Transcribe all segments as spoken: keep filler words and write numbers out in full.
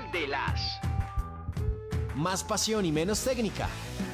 de las. Más pasión y menos técnica.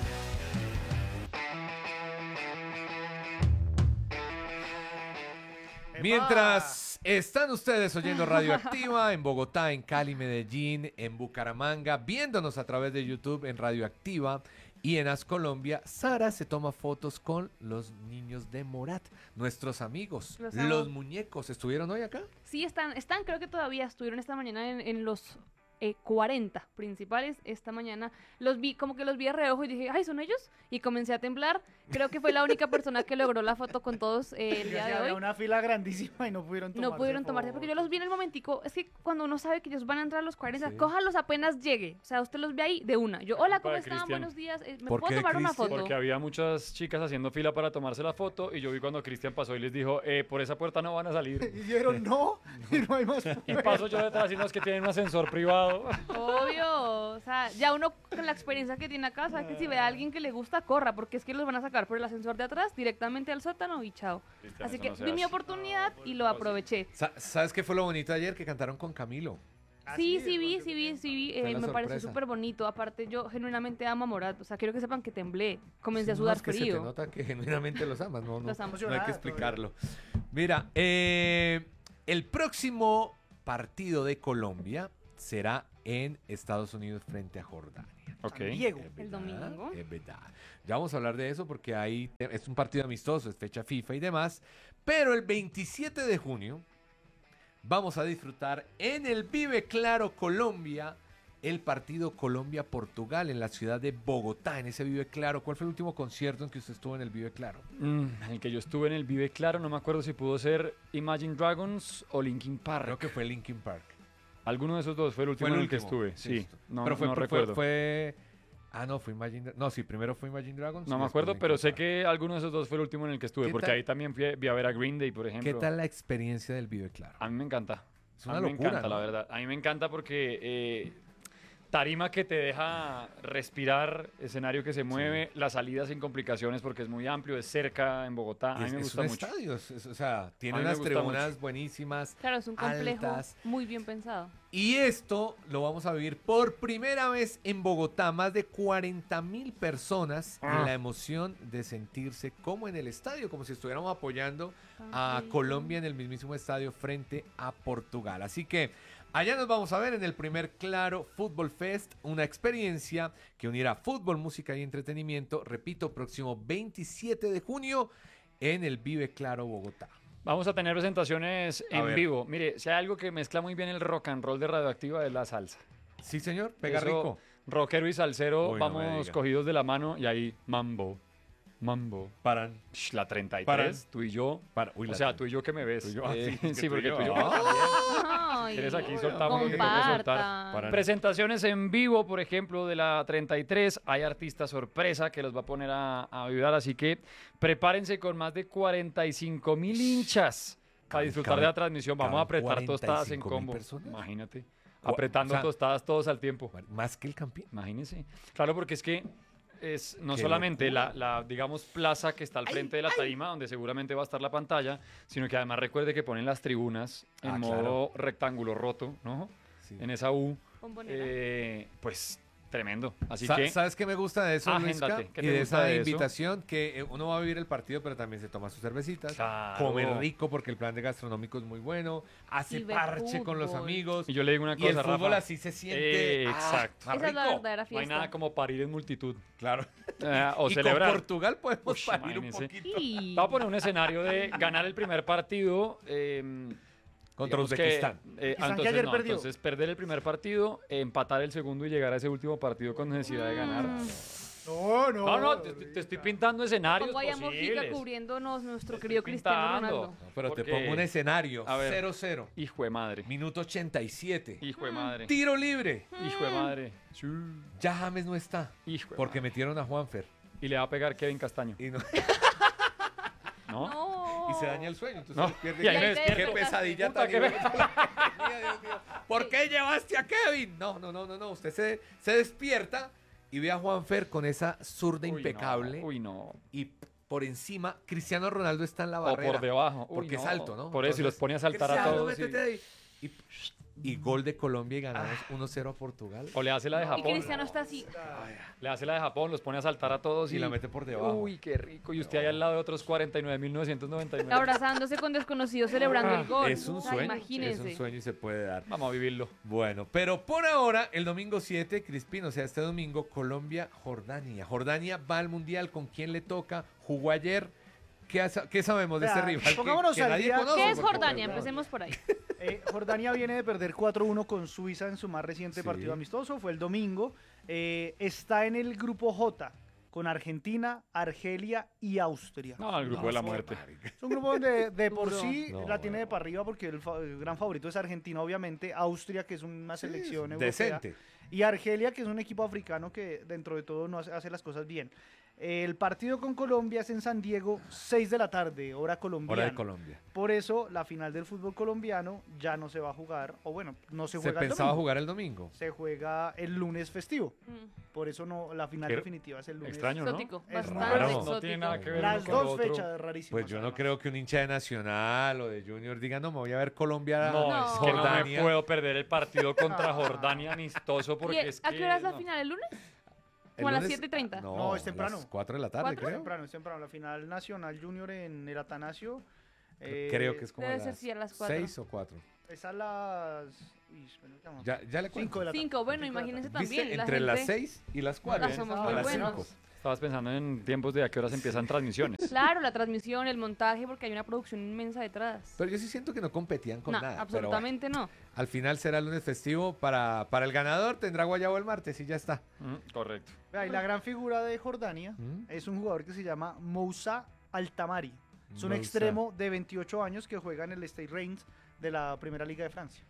Mientras están ustedes oyendo Radioactiva en Bogotá, en Cali, Medellín, en Bucaramanga, viéndonos a través de YouTube en Radioactiva y en As Colombia, Sara se toma fotos con los niños de Morat, nuestros amigos, Los los, amo. muñecos. ¿Estuvieron hoy acá? Sí, están, están, creo que todavía estuvieron esta mañana en, en los eh, cuarenta principales. Esta mañana los vi, como que los vi de reojo y dije, ay, ¿son ellos? Y comencé a temblar. Creo que fue la única persona que logró la foto con todos eh, el día de Había hoy. una fila grandísima y no pudieron tomarse No pudieron tomarse, porque yo los vi en el momentico. Es que cuando uno sabe que ellos van a entrar a los cuarenta, Sí. cójalos apenas llegue. O sea, usted los ve ahí de una. Yo, hola, ¿cómo Para están? Cristian. Buenos días. Eh, ¿Me ¿Por puedo qué, tomar una Cristian? foto? Porque había muchas chicas haciendo fila para tomarse la foto y yo vi cuando Cristian pasó y les dijo, eh, por esa puerta no van a salir. Y dijeron no, y no hay más. Y paso yo detrás y no es que tienen un ascensor privado. Obvio, o sea, ya uno con la experiencia que tiene acá, sabe que si ve a alguien que le gusta, corra, porque es que los van a sacar por el ascensor de atrás directamente al sótano y chao. Cristian, Así eso que no se vi mi hace. oportunidad y lo aproveché. Sa- ¿Sabes qué fue lo bonito ayer? Que cantaron con Camilo. Sí, sí vi, sí vi, sí vi, Fue eh, la me pareció sorpresa. súper bonito. Aparte, yo genuinamente amo a Morat, o sea, quiero que sepan que temblé, comencé a No, sudar es que se te frío. nota que genuinamente los amas, no, no, Los amo. no hay que explicarlo. Mira, eh, el próximo partido de Colombia será en Estados Unidos frente a Jordania. Ok. Diego. Es El verdad, domingo. Es verdad. Ya vamos a hablar de eso porque ahí es un partido amistoso, es fecha FIFA y demás. Pero el veintisiete de junio vamos a disfrutar en el Vive Claro Colombia el partido Colombia-Portugal en la ciudad de Bogotá, en ese Vive Claro. ¿Cuál fue el último concierto en que usted estuvo en el Vive Claro? Mm, el que yo estuve en el Vive Claro, no me acuerdo si pudo ser Imagine Dragons o Linkin Park. Creo que fue Linkin Park. Alguno de esos dos fue el último Fue el en el que último. estuve. Sí, Listo. no, Pero fue, no fue- recuerdo. fue- Ah, no, fue Imagine Dra- No, sí, primero fue Imagine Dragons. No y me después acuerdo, Linkin pero sé Park. que alguno de esos dos fue el último en el que estuve, ¿Qué porque tal? ahí también fui, vi a ver a Green Day, por ejemplo. ¿Qué tal la experiencia del Vive Claro? A mí me encanta. Es una a mí locura, me encanta, ¿no? la verdad. A mí me encanta porque eh, tarima que te deja respirar, escenario que se mueve, las salidas sin complicaciones porque es muy amplio, es cerca en Bogotá. A mí es, me es gusta un mucho. estadio, es- es- o sea, tiene A mí me unas gusta tribunas mucho. buenísimas. Claro, es un complejo altas. muy bien pensado. Y esto lo vamos a vivir por primera vez en Bogotá. Más de cuarenta mil personas Ah. en la emoción de sentirse como en el estadio, como si estuviéramos apoyando a Ay. Colombia en el mismísimo estadio frente a Portugal. Así que allá nos vamos a ver en el primer Claro Fútbol Fest, una experiencia que unirá fútbol, música y entretenimiento. Repito, próximo veintisiete de junio en el Vive Claro Bogotá. Vamos a tener presentaciones A en ver. vivo. Mire, si hay algo que mezcla muy bien el rock and roll de Radioactiva es la salsa. Sí, señor, pega Eso, rico. Rockero y salsero, Uy, no me vamos diga. cogidos de la mano y ahí mambo, mambo. Paran. Sh, La treinta y Para- tres, tú y yo. Para- uy, o la sea, treinta. tú y yo que me ves. Tú y yo, ah, Eh, sí, es que sí, tú y porque yo. tú y yo. Ah. Ay, ¿Quieres aquí soltamos lo que tengo que soltar? compartan. Para- Presentaciones en vivo, por ejemplo, de la treinta y tres. Hay artistas sorpresa que los va a poner a, a vibrar, así que prepárense con más de cuarenta y cinco mil hinchas para Caben- disfrutar de caben- la transmisión. Vamos a caben apretar tostadas en 45.000 combo. personas. Imagínate. Cu- Apretando o sea- tostadas todos al tiempo. Más que el Campín. Imagínense. Claro, porque es que es no Qué solamente la, locura. la, digamos, plaza que está al frente de la tarima, donde seguramente va a estar la pantalla, sino que además recuerde que ponen las tribunas en Ah, modo claro. rectángulo roto, ¿no? Sí. En esa U. Bombonera. Eh, pues tremendo. Así Sa- que ¿Sabes qué me gusta de eso, Luisca? Agéndate. ¿Qué Y te de gusta esa de eso? invitación que eh, uno va a vivir el partido, pero también se toma sus cervecitas. Claro. Come rico porque el plan de gastronómico es muy bueno. Hace Y ve parche con los fútbol. amigos. y yo le digo una Y el cosa, fútbol Rafa. así se siente. Eh, ah, exacto. más Esa es la rico. verdadera No hay fiesta. nada como parir en multitud. Claro. Eh, o y celebrar. con Portugal podemos Ush, parir un imagínense. poquito. Y- Voy a poner un escenario de ganar el primer partido. eh, Contra digamos que, Uzbekistán. eh, Uzbekistán que entonces, ayer no, perdió. entonces perder el primer partido, empatar el segundo y llegar a ese último partido con necesidad de ganar. No, no. No, no, te, te estoy pintando escenarios Pongo ahí a Mojica posibles. cubriéndonos nuestro Te querido estoy Cristiano pintando. Ronaldo. No, pero te Porque- pongo un escenario. A ver. cero cero. Hijo de madre. Minuto ochenta y siete. Hijo de madre. Tiro libre. Hijo de madre. Sí. Ya James no está. Hijo de Porque madre. metieron a Juanfer. Y le va a pegar Kevin Castaño. Y, no- ¿No? No. y se daña el sueño. Entonces No. pierde. Y ahí me qué, despierto. qué pesadilla Puta, tan qué hijo de- Mía, Dios mío. ¿Por qué llevaste a Kevin? No, no, no, no, no. Usted se, se despierta y ve a Juanfer con esa zurda Uy, impecable. no. Uy, no. Y por encima, Cristiano Ronaldo está en la O barrera. por debajo. Uy, Porque no. es alto, ¿no? Por eso, y los pone a saltar a Cristiano, todos. métete y- ahí. Y y gol de Colombia y ganamos uno cero a Portugal. O le hace la de Y Japón. Cristiano está así. Le hace la de Japón, los pone a saltar a todos y, Y la mete por debajo. Uy, qué rico. Y usted ahí al lado de otros cuarenta y nueve mil novecientos noventa y nueve. Abrazándose con desconocidos celebrando el gol. Es un O sea, sueño, es imagínense. un sueño y se puede dar. Vamos a vivirlo. Bueno, pero por ahora, el domingo siete, Crispín, o sea, este domingo, Colombia-Jordania. Jordania va al Mundial, ¿con quién le toca? Jugó ayer. ¿Qué, asa- qué sabemos de Vea, este rival? que- pongámonos que al nadie día. conoce, ¿Qué es porque- Jordania? Empecemos por ahí. Eh, Jordania viene de perder cuatro uno con Suiza en su más reciente Sí. partido amistoso, fue el domingo. Eh, está en el grupo J con Argentina, Argelia y Austria. No, el grupo de la muerte. Es un grupo donde de por Duro. sí No, la tiene de no. para arriba porque el, fa- el gran favorito es Argentina, obviamente. Austria, que es una Sí, selección europea. decente. Y Argelia, que es un equipo africano que dentro de todo no hace, hace las cosas bien. El partido con Colombia es en San Diego, seis de la tarde, hora colombiana. Hora de Colombia. Por eso la final del fútbol colombiano ya no se va a jugar, o bueno, no se Se, juega el pensaba domingo. jugar el domingo. Se juega el lunes festivo. Mm, Por eso no, la final Qué definitiva es el lunes. Extraño, ¿no? Exótico, Es bastante raro. exótico. No tiene nada que ver Las uno con lo dos otro. fechas rarísimas. Pues yo no además. creo que un hincha de Nacional o de Junior diga, no, me voy a ver Colombia. No, No. es que no me Jordania. puedo perder el partido contra Jordania amistoso ¿Y porque es que... ¿A qué hora es la no. final? ¿El lunes? El ¿Como a las lunes- siete y treinta? No, No, es temprano. a las cuatro de la tarde, ¿Cuatro? Es creo. temprano, es temprano. La final nacional junior en el Atanasio. eh, Creo que es como Debe a ser las sí, a las cuatro. seis o cuatro. Es a las... Uy, espera, ¿cómo? Ya, ya le cuento. Cinco de la tarde. Cinco, bueno, Cinco de la imagínense tarde. ¿Viste? también. la Entre gente- las seis y las cuatro. Ah, somos a muy las buenos. cinco. Estabas pensando en tiempos de a qué horas empiezan transmisiones. Claro, la transmisión, el montaje, porque hay una producción inmensa detrás. Pero yo sí siento que no competían con No, nada. pero absolutamente no. bueno, al final será el lunes festivo. Para, para el ganador tendrá guayabo el martes y ya está. Mm, correcto. Vea, y la gran figura de Jordania ¿Mm? es un jugador que se llama Moussa Altamari. Es un Moussa. extremo de veintiocho años que juega en el Stade Reims de la Primera Liga de Francia.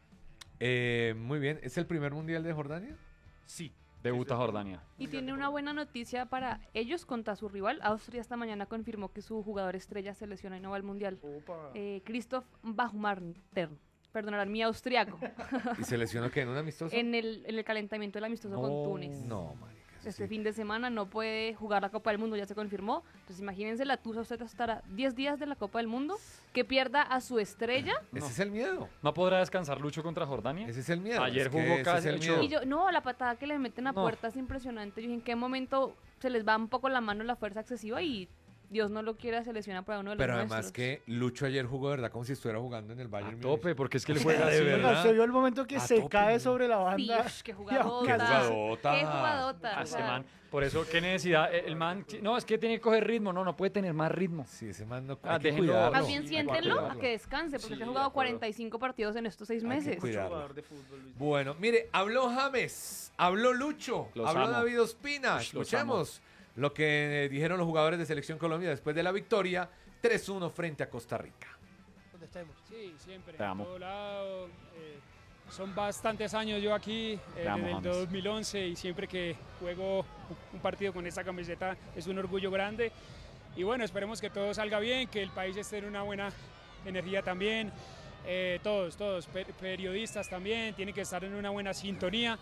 Eh, muy bien. ¿Es el primer mundial de Jordania? Sí. Debuta Jordania. Y tiene una buena noticia para ellos contra su rival. Austria esta mañana confirmó que su jugador estrella se lesiona y no va al Mundial. Opa. Eh, Christoph Baumgartner. Perdonarán mi austriaco. ¿Y se lesionó qué? ¿En un amistoso? en, el, en el calentamiento del amistoso con No, Túnez. No, marica. eso Este sí. fin de semana no puede jugar la Copa del Mundo, ya se confirmó. Entonces imagínense la tusa, usted estará diez días de la Copa del Mundo, que pierda a su estrella. Ese No. es el miedo. ¿No podrá descansar Lucho contra Jordania? Ese es el miedo. Ayer es que jugó ese casi es el ocho- miedo. Y yo, no, la patada que le meten a No. puerta es impresionante. Yo dije, ¿en qué momento se les va un poco la mano la fuerza excesiva y Dios no lo quiera, se lesiona para uno de los Pero además nuestros? que Lucho ayer jugó, de ¿verdad? Como si estuviera jugando en el A Bayern Múnich. tope, porque es que él juega De así. verdad. Oiga, ¿usted vio el momento que A se tope, cae ¿no? sobre la Sí, banda? ush, qué Y jugadota. Qué jugadota. Qué jugadota. A o ese sea, man. Por eso, ¿qué necesidad? El man, no, es que tiene que coger ritmo. No, no puede tener más ritmo. Sí, ese man no Ah, hay que déjenlo. cuidarlo. Más bien Sí, siéntenlo cuidarlo. a que descanse, porque Sí, se ha de jugado acuerdo. cuarenta y cinco partidos en estos seis Hay que meses. Mucho cuidarlo. jugador de fútbol, Luis. Bueno, mire, habló James, habló Lucho, Los habló amo. David Ospina. Ush, los Escuchemos lo que eh, dijeron los jugadores de Selección Colombia después de la victoria tres uno frente a Costa Rica. Donde estemos. Sí, siempre. Te amo. En todo lado. eh, son bastantes años yo aquí, eh, Te amo, desde el James. dos mil once, y siempre que juego un partido con esta camiseta es un orgullo grande. Y bueno, esperemos que todo salga bien, que el país esté en una buena energía también. Eh, todos, todos, per- periodistas también, tienen que estar en una buena sintonía.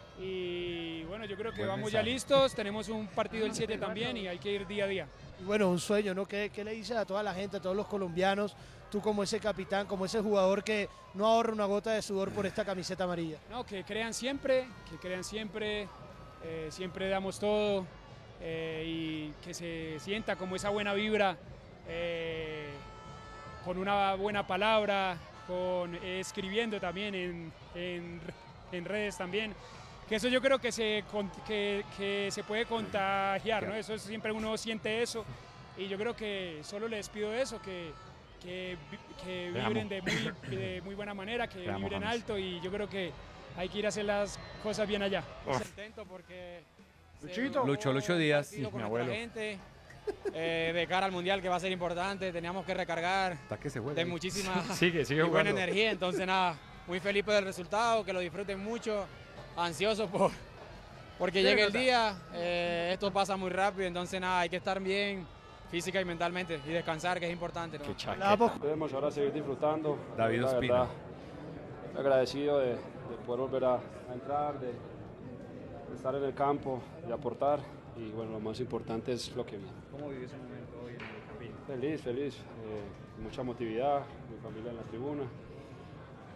Y bueno, yo creo que Buen vamos mensaje. ya listos, tenemos un partido el siete también y hay que ir día a día. Y bueno, un sueño, ¿no? ¿Qué, qué le dices a toda la gente, a todos los colombianos, tú como ese capitán, como ese jugador que no ahorra una gota de sudor por esta camiseta amarilla? No, que crean siempre, que crean siempre, eh, siempre damos todo eh, y que se sienta como esa buena vibra, eh, con una buena palabra, con eh, escribiendo también en, en, en redes también. Que eso yo creo que se, con- que, que se puede contagiar, ¿no? Eso es- siempre uno siente eso y yo creo que solo les pido eso, que, que, vi- que Te amo. vibren de muy, de muy buena manera, que Te amo, vibren James. alto y yo creo que hay que ir a hacer las cosas bien allá. Contento porque se Luchito. jugó Lucho, Lucho el Díaz. partido Sí, con mi nuestra abuelo. gente, eh, de cara al mundial que va a ser importante, teníamos que recargar Hasta que se juega. de ahí. muchísima Sigue, sigue y buena jugando. energía, entonces nada, muy feliz por el resultado, que lo disfruten mucho, ansioso por porque Sí, llegue el verdad. día, eh, esto pasa muy rápido, entonces nada, hay que estar bien física y mentalmente y descansar, que es importante, ¿no? Qué chaqueta. Hablábamos Debemos ahora seguir disfrutando. David La Ospina. verdad, agradecido de, de poder volver a, a entrar, de, de estar en el campo, de aportar y bueno, lo más importante es lo que viene. ¿Cómo vive ese momento hoy en el Campín? Feliz, feliz, eh, mucha motividad, mi familia en la tribuna,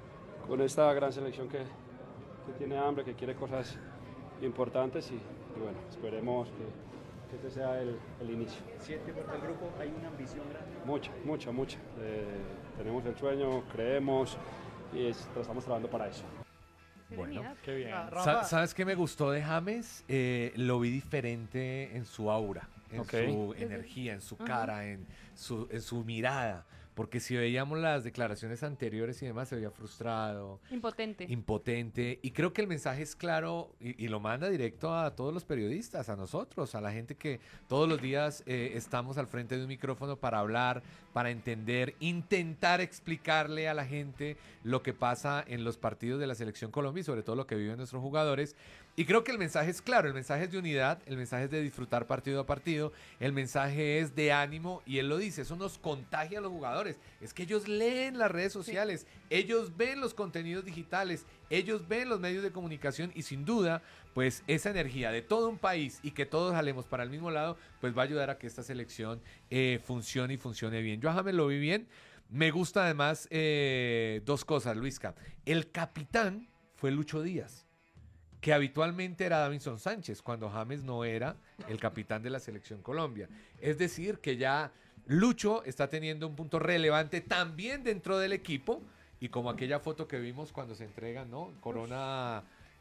con esta gran selección que, que tiene hambre, que quiere cosas importantes y, y bueno, esperemos que, que este sea el, el inicio. ¿Siente por el grupo hay una ambición grande? Mucha, mucha, mucha. Eh, tenemos el sueño, creemos y es, estamos trabajando para eso. Bueno, qué bien. Ah, Sa- Rafa, ¿Sabes qué me gustó de James? Eh, lo vi diferente en su aura, en Ok. su energía, en su Ajá. cara, en su, en su mirada. Porque si veíamos las declaraciones anteriores y demás, se veía frustrado, Impotente. impotente. Y creo que el mensaje es claro y, y lo manda directo a todos los periodistas, a nosotros, a la gente que todos los días eh, estamos al frente de un micrófono para hablar, para entender, intentar explicarle a la gente lo que pasa en los partidos de la Selección Colombia y sobre todo lo que viven nuestros jugadores. Y creo que el mensaje es claro, el mensaje es de unidad, el mensaje es de disfrutar partido a partido, el mensaje es de ánimo y él lo dice, eso nos contagia a los jugadores. Es que ellos leen las redes sociales, ellos ven los contenidos digitales, ellos ven los medios de comunicación y sin duda, pues esa energía de todo un país y que todos jalemos para el mismo lado, pues va a ayudar a que esta selección eh, funcione y funcione bien. Yo a James lo vi bien, me gusta además eh, dos cosas, Luisca. El capitán fue Lucho Díaz, que habitualmente era Davinson Sánchez, cuando James no era el capitán de la Selección Colombia. Es decir, que ya Lucho está teniendo un punto relevante también dentro del equipo, y como aquella foto que vimos cuando se entrega, ¿no? Corona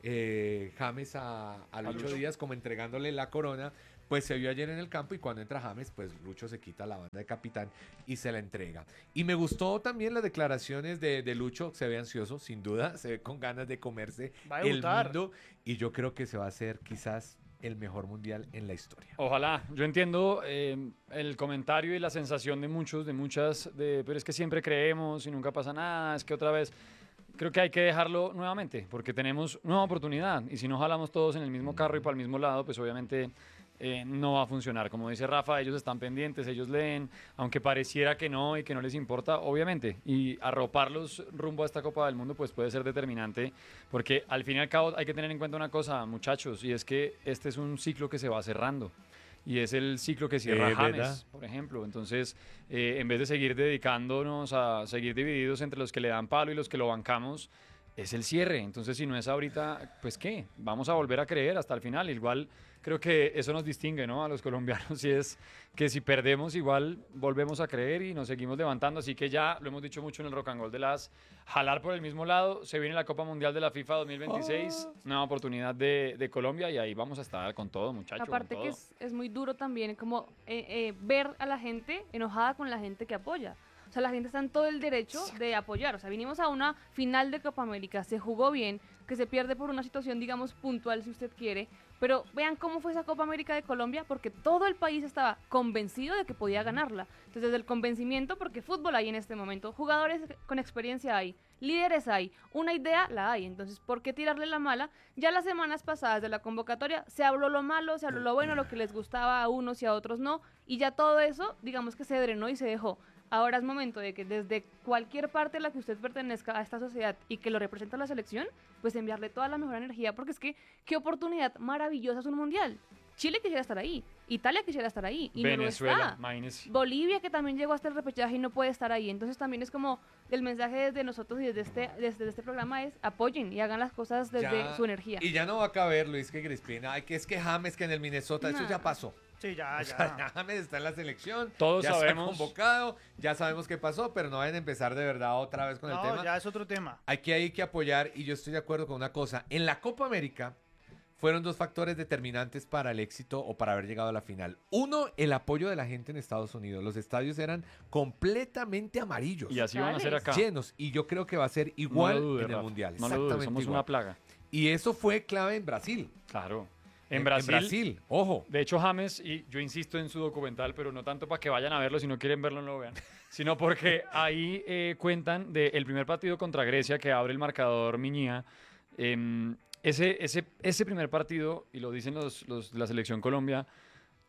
eh, James a, a Lucho Díaz, como entregándole la corona, pues se vio ayer en el campo y cuando entra James, pues Lucho se quita la banda de capitán y se la entrega. Y me gustó también las declaraciones de, de Lucho, se ve ansioso, sin duda, se ve con ganas de comerse Va a el debutar. mundo y yo creo que se va a hacer quizás el mejor mundial en la historia. Ojalá. Yo entiendo eh, el comentario y la sensación de muchos, de muchas, de, pero es que siempre creemos y nunca pasa nada, es que otra vez. Creo que hay que dejarlo nuevamente, porque tenemos nueva oportunidad. Y si no jalamos todos en el mismo carro y para el mismo lado, pues obviamente eh, no va a funcionar. Como dice Rafa, ellos están pendientes, ellos leen, aunque pareciera que no y que no les importa, obviamente. Y arroparlos rumbo a esta Copa del Mundo, pues puede ser determinante, porque al fin y al cabo hay que tener en cuenta una cosa, muchachos, y es que este es un ciclo que se va cerrando. Y es el ciclo que cierra Eh, James, ¿verdad? por ejemplo. Entonces, eh, en vez de seguir dedicándonos a seguir divididos entre los que le dan palo y los que lo bancamos, es el cierre. Entonces, si no es ahorita, pues ¿qué? Vamos a volver a creer hasta el final. Igual creo que eso nos distingue, ¿no? A los colombianos, y es que si perdemos, igual volvemos a creer y nos seguimos levantando. Así que ya lo hemos dicho mucho en el Rock and Roll de las jalar por el mismo lado. Se viene la Copa Mundial de la FIFA dos mil veintiséis, nueva oportunidad de, de Colombia, y ahí vamos a estar con todo, muchachos. Aparte que es, es muy duro también como eh, eh, ver a la gente enojada con la gente que apoya. O sea, la gente está en todo el derecho de apoyar. O sea, vinimos a una final de Copa América, se jugó bien, que se pierde por una situación, digamos, puntual, si usted quiere. Pero vean cómo fue esa Copa América de Colombia, porque todo el país estaba convencido de que podía ganarla. Entonces, desde el convencimiento, porque fútbol hay en este momento, jugadores con experiencia hay, líderes hay, una idea la hay. Entonces, ¿por qué tirarle la mala? Ya las semanas pasadas de la convocatoria se habló lo malo, se habló lo bueno, lo que les gustaba a unos y a otros no, y ya todo eso, digamos que se drenó y se dejó. Ahora es momento de que desde cualquier parte a la que usted pertenezca a esta sociedad y que lo representa la selección, pues enviarle toda la mejor energía, porque es que qué oportunidad maravillosa es un mundial. Chile quisiera estar ahí, Italia quisiera estar ahí y no lo Venezuela, está. imagínese. Bolivia, que también llegó hasta el repechaje y no puede estar ahí. Entonces también es como el mensaje desde nosotros y desde este, desde este programa es apoyen y hagan las cosas desde Ya- su energía. Y ya no va a caber, Luis, que Crispina. Ay, que es que James, que en el Minnesota, eso Nah. ya pasó. Sí, ya, O sea, ya. James está en la selección. Todos ya sabemos. está convocado, ya sabemos qué pasó, pero no vayan a empezar de verdad otra vez con el No, tema. ya es otro tema. Hay que, hay que apoyar, y yo estoy de acuerdo con una cosa. En la Copa América fueron dos factores determinantes para el éxito o para haber llegado a la final. Uno, el apoyo de la gente en Estados Unidos. Los estadios eran completamente amarillos. Y así van a ser acá. Llenos. Y yo creo que va a ser No igual lo dude, en el Rafa, Mundial. No lo dude, Exactamente somos igual. una plaga. Y eso fue clave en Brasil. Claro. En- En en Brasil, Brasil, ojo. De hecho, James, y yo insisto en su documental, pero no tanto para que vayan a verlo, si no quieren verlo no lo vean, sino porque ahí eh, cuentan del primer partido contra Grecia que abre el marcador Miñía. Eh, ese, ese, ese primer partido, y lo dicen los, los, la selección Colombia,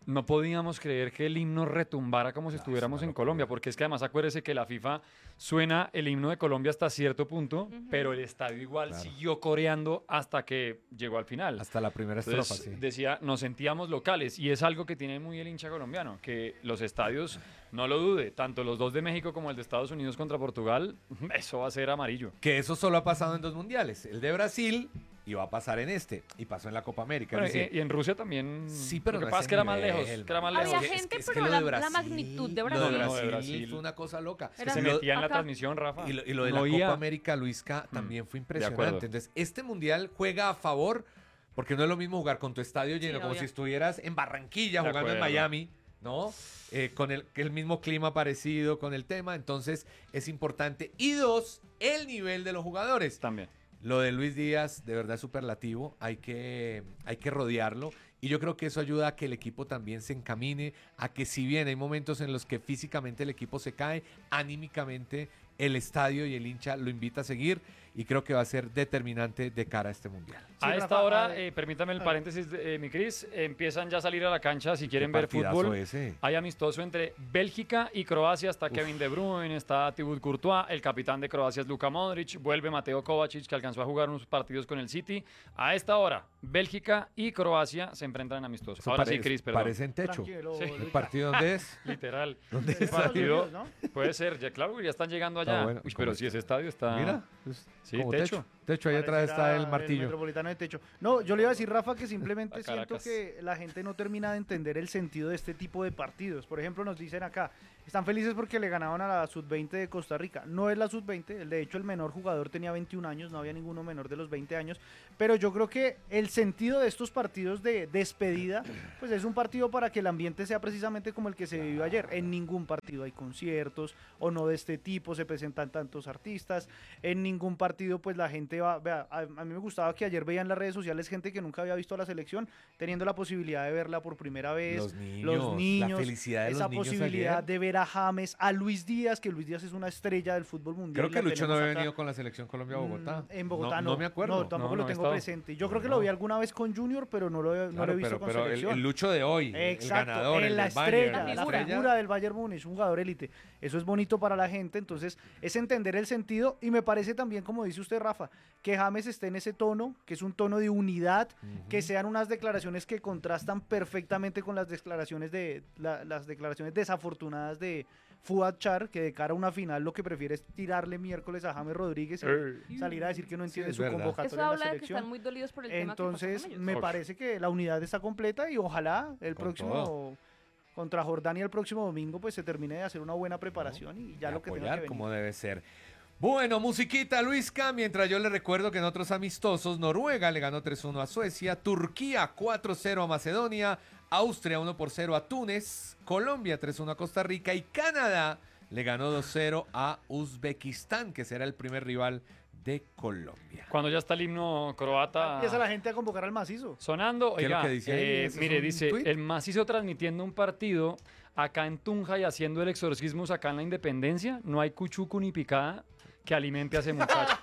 no podíamos creer que el himno retumbara como si estuviéramos en Colombia, porque es que además acuérdese que la FIFA suena el himno de Colombia hasta cierto punto, Ujú. pero el estadio igual Claro. siguió coreando hasta que llegó al final. Hasta la primera Entonces, estrofa, sí. decía, nos sentíamos locales y es algo que tiene muy el hincha colombiano, que los estadios, no lo dude, tanto los dos de México como el de Estados Unidos contra Portugal, eso va a ser amarillo. Que eso solo ha pasado en dos mundiales. El de Brasil y va a pasar en este. Y pasó en la Copa América. Bueno, es decir, y, y en Rusia también. sí, pero lo que no pasa ese es que era más nivel, lejos, que era más Había lejos. Es que- gente, es que pero lo la- de la Brasil- magnitud de Lo de Brasil. No, Brasil, de Brasil. fue una cosa loca. Es que Era- se Y lo- metía en la acá. transmisión, Rafa. Y lo, y lo de No la oía. Copa América, Luisca, también fue acuerdo. impresionante. Entonces, este mundial juega a favor, porque no es lo mismo jugar con tu estadio lleno, Sí, como obvio. si estuvieras en Barranquilla De jugando en acuerdo. Miami, ¿no? Eh, con el, que el mismo clima parecido con el tema. Entonces, es importante. Y dos, el nivel de los jugadores. También. Lo de Luis Díaz, de verdad es superlativo, hay que, hay que rodearlo y yo creo que eso ayuda a que el equipo también se encamine, a que si bien hay momentos en los que físicamente el equipo se cae, anímicamente el estadio y el hincha lo invita a seguir y creo que va a ser determinante de cara a este mundial. A Sí, esta Rafa, hora, a- eh, permítame el a- paréntesis, eh, mi Cris, empiezan ya a salir a la cancha si quieren Qué ver partidazo fútbol. ese. Hay amistoso entre Bélgica y Croacia, está Kevin De Bruyne, está Thibaut Courtois, el capitán de Croacia es Luka Modric, vuelve Mateo Kovacic que alcanzó a jugar unos partidos con el City. A esta hora, Bélgica y Croacia se enfrentan en amistoso. Eso Ahora sí, parece- Cris, perdón. Parece en techo. Tranquilo, Sí. ¿El Luca. partido dónde es? Literal. ¿Dónde El es? Estados partido Unidos, ¿no? puede ser, ya claro, ya están llegando allá. Ah, bueno, Uy, ¿cómo pero está? si ese estadio está... Mira, es Sí, como techo. techo. Techo, ahí atrás está Pareciera el martillo. Metropolitano de techo. No, yo le iba a decir, Rafa, que simplemente A siento Caracas. que la gente no termina de entender el sentido de este tipo de partidos. Por ejemplo, nos dicen acá, están felices porque le ganaban a la sub veinte de Costa Rica. No es la sub veinte, el- de hecho el menor jugador tenía veintiún años, no había ninguno menor de los veinte años. Pero yo creo que el sentido de estos partidos de despedida, pues es un partido para que el ambiente sea precisamente como el que se vivió ayer. En ningún partido hay conciertos o no de este tipo, se presentan tantos artistas. En ningún partido, pues la gente va. Vea, a, a mí me gustaba que ayer veían las redes sociales gente que nunca había visto a la selección, teniendo la posibilidad de verla por primera vez. Los niños, Los la niños, felicidad de esa los niños posibilidad ayer. de ver a James, a Luis Díaz, que Luis Díaz es una estrella del fútbol mundial. Creo que la Lucho no tenemos había acá. venido con la selección Colombia a Bogotá. Mm, En Bogotá no. No, me acuerdo. No, tampoco No, lo no he tengo estado. presente. Yo creo que No. lo vi alguna vez con Junior, pero no lo, he- no Claro, lo he visto pero, con pero el, selección. el Lucho de hoy, Exacto, el ganador, en el la del estrella, Bayern, la la figura. figura. del Bayern Múnich, un jugador élite. Eso es bonito para la gente, entonces es entender el sentido y me parece también, como dice usted, Rafa, que James esté en ese tono, que es un tono de unidad, que sean unas declaraciones que contrastan perfectamente con las declaraciones de la- las declaraciones desafortunadas de Fuad Char, que de cara a una final lo que prefiere es tirarle miércoles a James Rodríguez y Eh. salir a decir que no entiende es su verdad. convocatoria Eso en la habla de que selección. están muy dolidos por el tema que pasó Entonces, con ellos. me Ok. parece que la unidad está completa y ojalá el Con próximo todo. contra Jordania el próximo domingo pues se termine de hacer una buena preparación y ya Y lo que tenga apoyar que venir. como debe ser. Bueno, musiquita Luisca, mientras yo le recuerdo que en otros amistosos, Noruega le ganó tres uno a Suecia, Turquía cuatro cero a Macedonia, Austria uno por cero a Túnez, Colombia tres uno a Costa Rica y Canadá le ganó dos cero a Uzbekistán, que será el primer rival de Colombia. Cuando ya está el himno croata Empieza la gente a convocar al macizo. sonando, ¿Qué es lo oiga, que dice ahí? eh, ¿Eso es mire, un dice, tuit? el macizo transmitiendo un partido acá en Tunja y haciendo el exorcismo acá en la Independencia, no hay cuchuco ni picada que alimente a ese muchacho.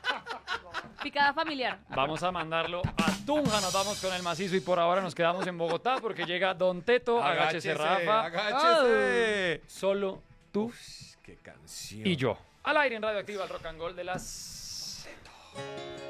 Picada familiar. Vamos a mandarlo a Tunja, nos vamos con el macizo y por ahora nos quedamos en Bogotá porque llega Don Teto, agáchese, Rafa, agáchese. solo tú Ush, qué canción. y yo. Al aire en Radio Activa, el rock and roll de las...